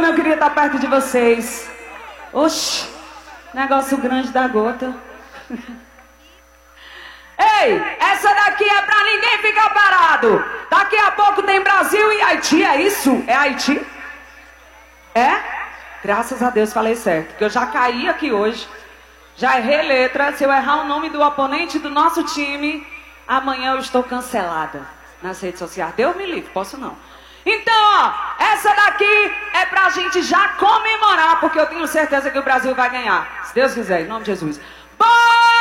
como eu queria estar perto de vocês. Oxi, negócio grande da gota. Ei, essa daqui é pra ninguém ficar parado. Daqui a pouco tem Brasil e Haiti, é isso? É Haiti? É? Graças a Deus falei certo, porque eu já caí aqui hoje. Já errei letra. Se eu errar o nome do oponente do nosso time, amanhã eu estou cancelada nas redes sociais. Deus me livre, posso não. Então, ó, essa daqui é pra gente já comemorar, porque eu tenho certeza que o Brasil vai ganhar. Se Deus quiser, em nome de Jesus.